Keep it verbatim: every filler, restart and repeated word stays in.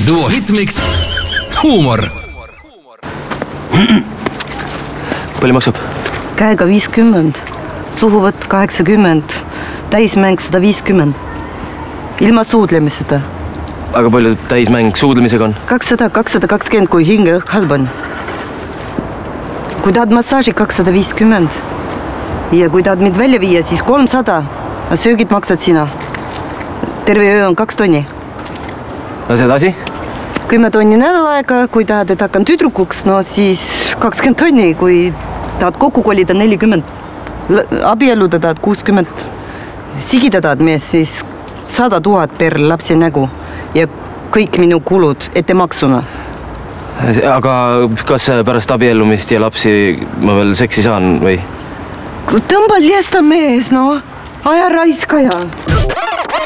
Duo Hitmix, huumor. Palju maksab? Käega viiskümmend, suhuvõtt kaheksakümmend, täismäng sada viiskümmend. Ilma suudlemiseta. Aga palju täismäng suudlemisega on? kakssada, kakssada kakskümmend, kui hinge õhk halb on. Kui tahad massaaži kakssada viiskümmend ja kui tahad mind välja viia, siis kolmsada. Söögid maksad sina. Terve öö on kaks tonni. No sedasi? Kümme tonni nädal aega, kui tahad, et hakkan tüdrukuks, no siis kakskümmend tonni, kui tahad kokku kolida nelikümmend. Abielluda tahad kuuskümmend. Sigida tahad mees, siis sada tuhat per lapsi nägu ja kõik minu kulud ette maksuna. Aga kas pärast abiellumist ja lapsi ma veel seksi saan või? Tõmba liesta mees, no. Aja raiskaja.